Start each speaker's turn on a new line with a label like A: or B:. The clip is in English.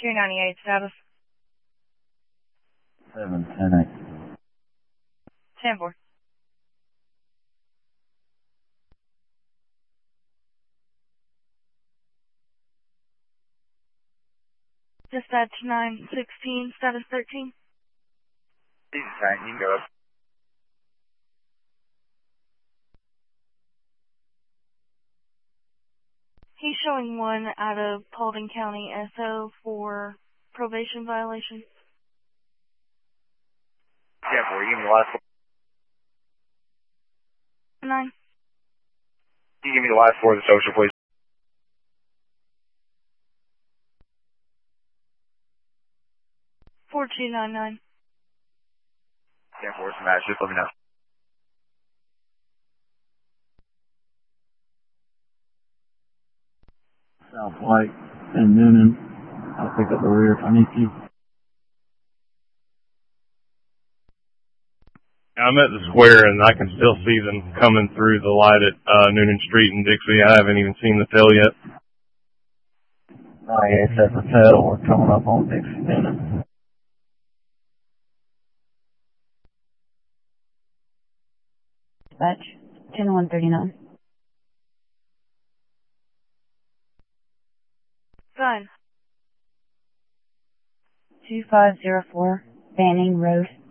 A: 298 status.
B: 710
A: 10-4. Dispatch 916, status 13.
C: He's fine, you can go up.
A: He's showing 1 out of Paulding County SO for probation violation.
C: 10-4, you give me the last four.
A: 9.
C: You give me the last four of the social, please.
A: 4299.
C: 10-4, smash, just let me know.
B: South White and Noonan. I'll pick up the rear if I need to.
D: I'm at the square and I can still see them coming through the light at Noonan Street and Dixie. I haven't even seen the tail yet.
B: 98 set for tail. We're coming up on Dixie Noonan.
E: Dispatch 10139.
A: Fine.
E: 2504 Banning Road.